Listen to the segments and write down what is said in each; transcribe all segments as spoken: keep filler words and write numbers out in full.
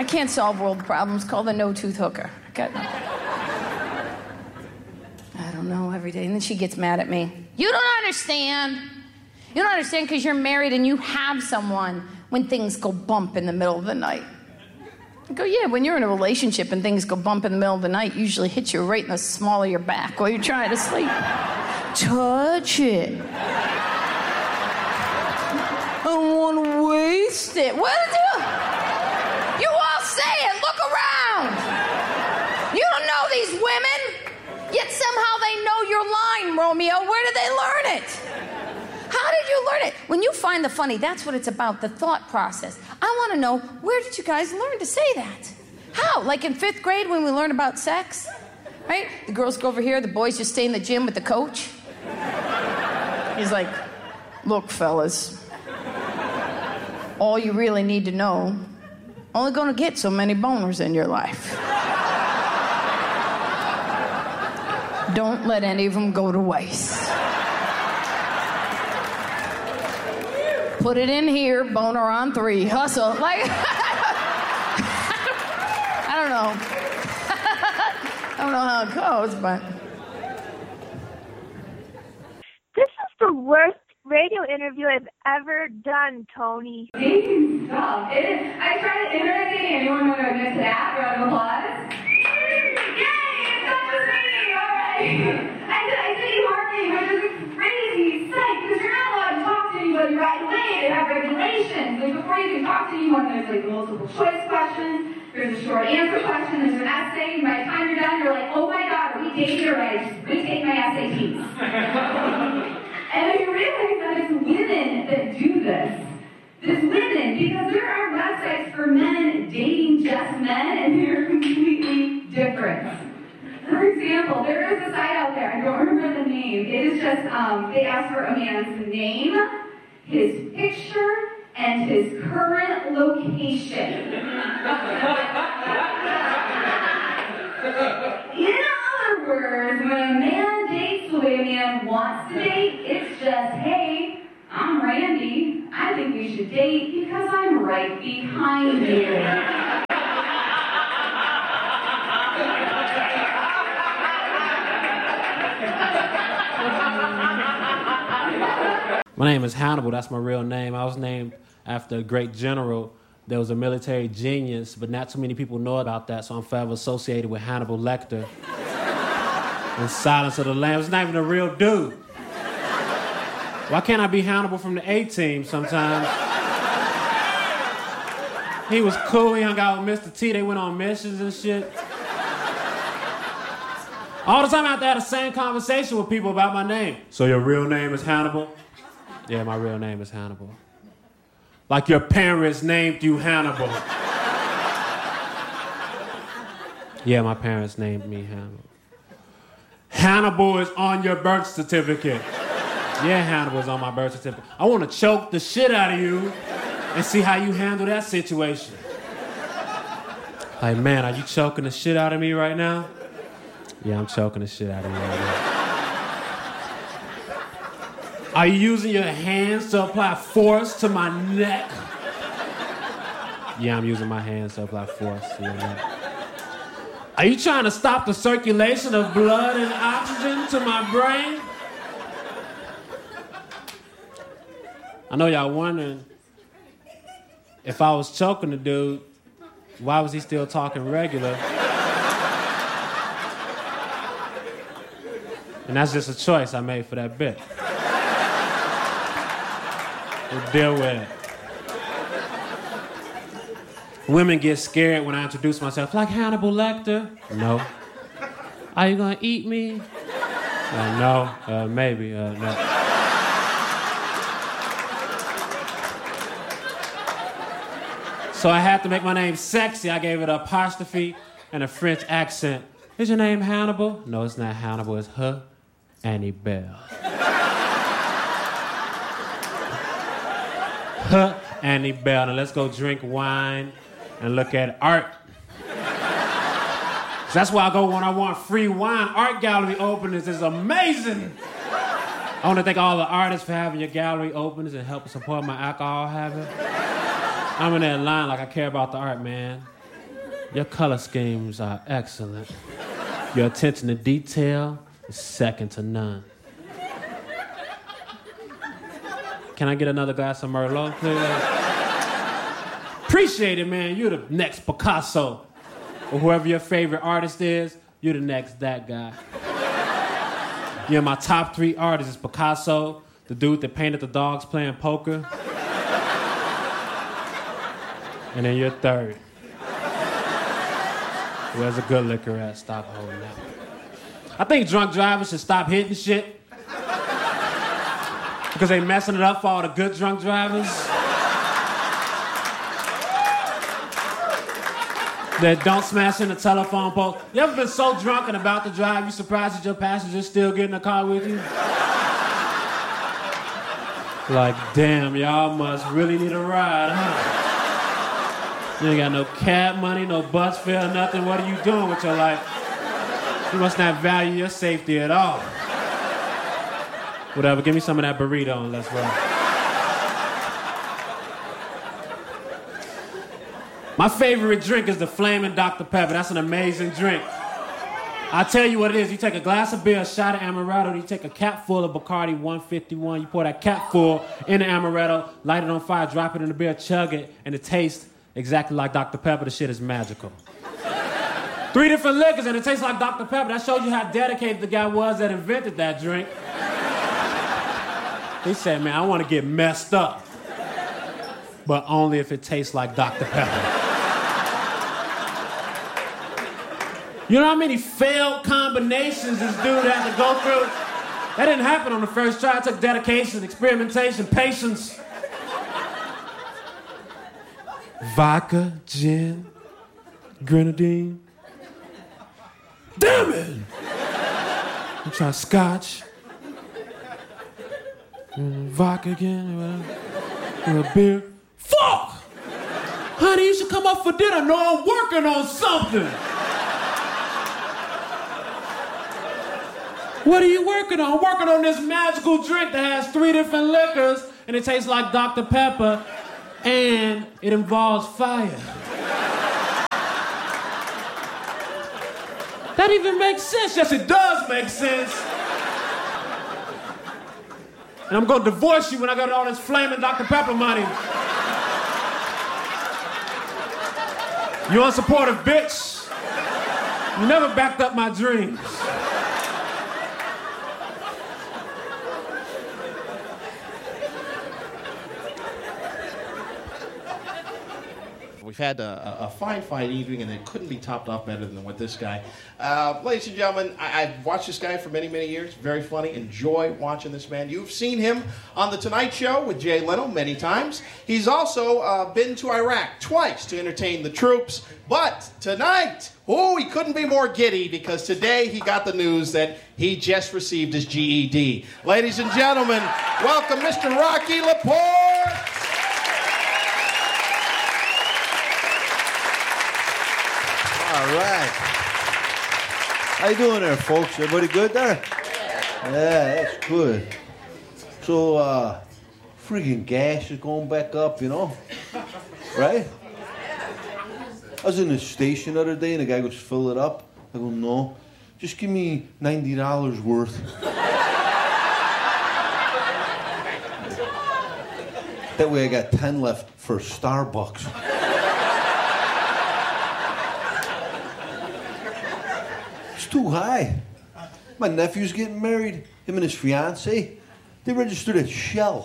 I can't solve world problems. Call the no-tooth hooker. I got nothing. I don't know every day. And then she gets mad at me. You don't understand. You don't understand because you're married and you have someone when things go bump in the middle of the night. I go, yeah, when you're in a relationship and things go bump in the middle of the night, usually hit you right in the small of your back while you're trying to sleep. Touch it. I don't want to waste it. What do you? You all say it. Look around. You don't know these women, yet somehow they know your line, Romeo. Where did they learn it? How did you learn it? When you find the funny, that's what it's about, the thought process. I want to know, where did you guys learn to say that? How? Like in fifth grade when we learn about sex? Right? The girls go over here, the boys just stay in the gym with the coach. He's like, look, fellas, all you really need to know, only gonna get so many boners in your life. Don't let any of them go to waste. Put it in here, boner on three, hustle. Like, I don't know. I don't know how it goes, but. This is the worst radio interview I've ever done, Tony. Amazing stuff. It is. I tried an internet dating. Anyone want to admit to that? Round of applause. Yay! It's not just me. All right. I did. I did marketing, which is a crazy site because you're not allowed to talk to anybody right away. They have regulations. Like before you can talk to anyone, there's like multiple choice questions. There's a short answer question. There's an essay. And by the time you're done, you're like, oh my God, are we dating already? Just retake my S A Ts. And then you realize that it's women that do this. It's women, because there are websites for men dating just men, and they're completely different. For example, there is a site out there, I don't remember the name. It is just, um, they ask for a man's name, his picture, and his current location. In other words, when a man dates the way a man wants to date, it's just, hey, I'm Randy. I think we should date because I'm right behind you. My name is Hannibal. That's my real name. I was named after a great general. There was a military genius, but not too many people know about that, so I'm forever associated with Hannibal Lecter. And Silence of the Lambs. It's not even a real dude. Why can't I be Hannibal from the A-Team sometimes? He was cool. He hung out with Mister T. They went on missions and shit. All the time I have to have the same conversation with people about my name. So your real name is Hannibal? Yeah, my real name is Hannibal. Like your parents named you Hannibal. Yeah, my parents named me Hannibal. Hannibal is on your birth certificate. Yeah, Hannibal is on my birth certificate. I want to choke the shit out of you and see how you handle that situation. Like, man, are you choking the shit out of me right now? Yeah, I'm choking the shit out of you right now. Are you using your hands to apply force to my neck? Yeah, I'm using my hands to apply force to your neck. Are you trying to stop the circulation of blood and oxygen to my brain? I know y'all wondering, if I was choking the dude, why was he still talking regular? And that's just a choice I made for that bit. We'll deal with it. Women get scared when I introduce myself, like Hannibal Lecter. No. Are you gonna eat me? Uh, no. Uh, maybe. Uh, no. So I had to make my name sexy. I gave it an apostrophe and a French accent. Is your name Hannibal? No, it's not Hannibal. It's her, Annie Bell. Huh, Annie Bell. Now let's go drink wine and look at art. So that's where I go when I want free wine. Art gallery openings is amazing. I want to thank all the artists for having your gallery openings and helping support my alcohol habit. I'm in that line like I care about the art, man. Your color schemes are excellent. Your attention to detail is second to none. Can I get another glass of Merlot, please? Appreciate it, man. You're the next Picasso. Or whoever your favorite artist is, you're the next that guy. You're my top three artists. Picasso, the dude that painted the dogs playing poker. And then you're third. Where's a good liquor at? Stop holding that. I think drunk drivers should stop hitting shit. Because they messing it up for all the good drunk drivers. That don't smash in the telephone pole. You ever been so drunk and about to drive, you surprised that your passenger's still getting in the car with you? Like, damn, y'all must really need a ride, huh? You ain't got no cab money, no bus fare, nothing. What are you doing with your life? You must not value your safety at all. Whatever, give me some of that burrito and let's roll. My favorite drink is the Flamin' Doctor Pepper. That's an amazing drink. I'll tell you what it is. You take a glass of beer, a shot of amaretto, you take a cap full of Bacardi one fifty-one, you pour that cap full in the amaretto, light it on fire, drop it in the beer, chug it, and it tastes exactly like Doctor Pepper. The shit is magical. Three different liquors and it tastes like Doctor Pepper. That shows you how dedicated the guy was that invented that drink. He said, man, I want to get messed up. But only if it tastes like Doctor Pepper. You know how many failed combinations this dude had to go through? That didn't happen on the first try. It took dedication, experimentation, patience. Vodka, gin, grenadine. Damn it! I'm trying scotch. Mm, vodka again. Uh, beer. Fuck! Honey, you should come up for dinner. No, I'm working on something. What are you working on? I'm working on this magical drink that has three different liquors and it tastes like Doctor Pepper and it involves fire. That even makes sense. Yes, it does make sense. And I'm gonna divorce you when I got all this flaming Doctor Pepper money. You unsupportive bitch. You never backed up my dreams. We've had a, a fine, fine evening, and it couldn't be topped off better than with this guy. Uh, ladies and gentlemen, I, I've watched this guy for many, many years. Very funny. Enjoy watching this man. You've seen him on The Tonight Show with Jay Leno many times. He's also uh, been to Iraq twice to entertain the troops. But tonight, oh, he couldn't be more giddy because today he got the news that he just received his G E D. Ladies and gentlemen, welcome Mister Rocky Laporte. All right. How you doing there, folks? Everybody good there? Yeah, that's good. So, uh, freaking gas is going back up, you know? Right? I was in the station the other day and the guy goes, fill it up. I go, no. Just give me ninety dollars worth. That way I got ten left for Starbucks. Too high. My nephew's getting married. Him and his fiancée. They registered at Shell.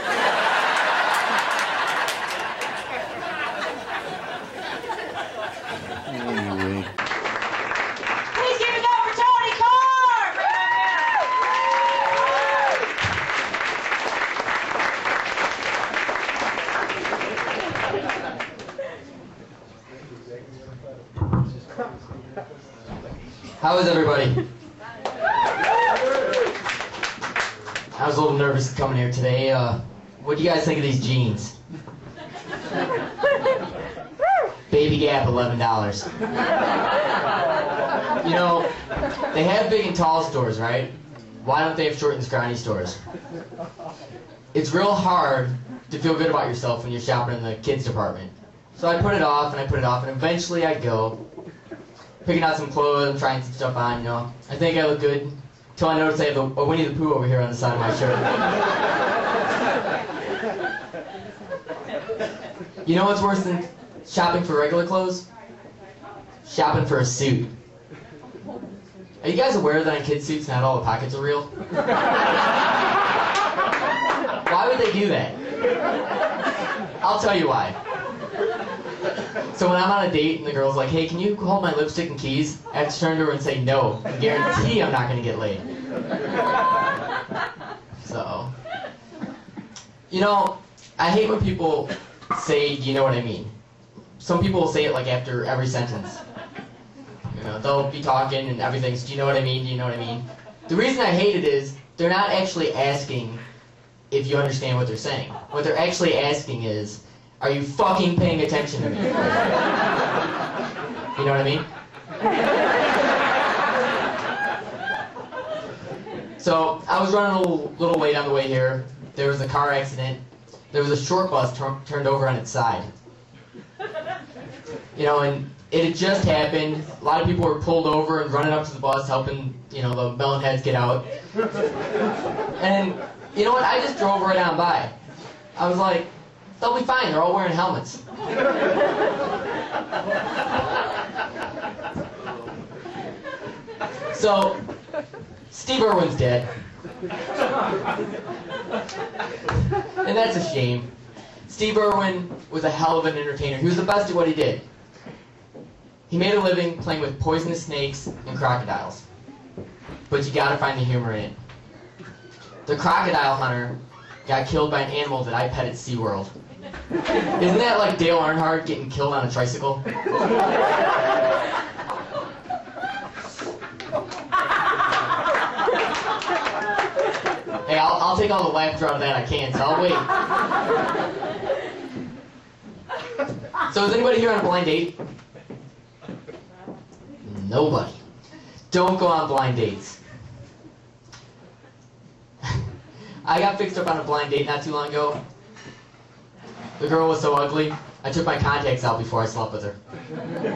Anyway. Please give it up for Tony Carr! How is everybody? I was a little nervous coming here today. Uh, what do you guys think of these jeans? Baby Gap, eleven dollars. You know, they have big and tall stores, right? Why don't they have short and scrawny stores? It's real hard to feel good about yourself when you're shopping in the kids department. So I put it off and I put it off, and eventually I go, picking out some clothes, I'm trying some stuff on, you know. I think I look good, until I notice I have a, a Winnie the Pooh over here on the side of my shirt. You know what's worse than shopping for regular clothes? Shopping for a suit. Are you guys aware that on kids' suits not all the pockets are real? Why would they do that? I'll tell you why. So when I'm on a date and the girl's like, hey, can you hold my lipstick and keys? I have to turn to her and say no. I guarantee I'm not going to get laid. So, you know, I hate when people say, you know what I mean. Some people will say it like after every sentence. You know, they'll be talking and everything's, do you know what I mean, do you know what I mean? The reason I hate it is they're not actually asking if you understand what they're saying. What they're actually asking is, are you fucking paying attention to me? You know what I mean? So, I was running a little, little late on the way here. There was a car accident. There was a short bus tur- turned over on its side. You know, and it had just happened. A lot of people were pulled over and running up to the bus, helping, you know, the melon heads get out. And, you know what? I just drove right on by. I was like, they'll be fine. They're all wearing helmets. So, Steve Irwin's dead. And that's a shame. Steve Irwin was a hell of an entertainer. He was the best at what he did. He made a living playing with poisonous snakes and crocodiles. But you gotta find the humor in it. The crocodile hunter got killed by an animal that I pet at SeaWorld. Isn't that like Dale Earnhardt getting killed on a tricycle? Hey, I'll, I'll take all the laughter out of that I can, so I'll wait. So is anybody here on a blind date? Nobody. Don't go on blind dates. I got fixed up on a blind date not too long ago. The girl was so ugly, I took my contacts out before I slept with her.